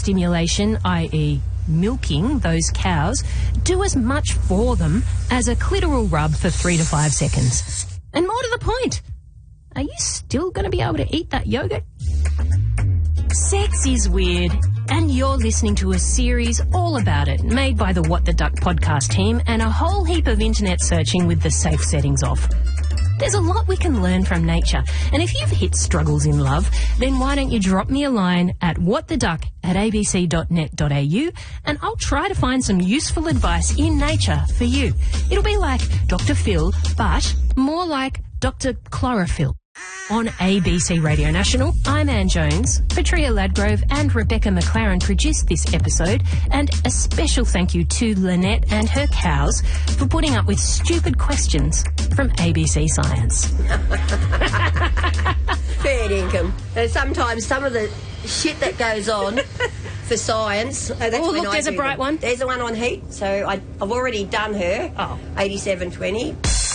stimulation, i.e. milking those cows, do as much for them as a clitoral rub for 3 to 5 seconds. And more to the point, are you still going to be able to eat that yogurt? Sex is weird, and you're listening to a series all about it, made by the What the Duck podcast team and a whole heap of internet searching with the safe settings off. There's a lot we can learn from nature, and if you've hit struggles in love, then why don't you drop me a line at whattheduck@abc.net.au, and I'll try to find some useful advice in nature for you. It'll be like Dr. Phil, but more like Dr. Chlorophyll. On ABC Radio National, I'm Anne Jones. Petria Ladgrove and Rebecca McLaren produced this episode, and a special thank you to Lynette and her cows for putting up with stupid questions from ABC Science. Fair income. Sometimes some of the shit that goes on for science... Oh, look, there's a bright one. There's the one on heat, so I've already done her. 8720.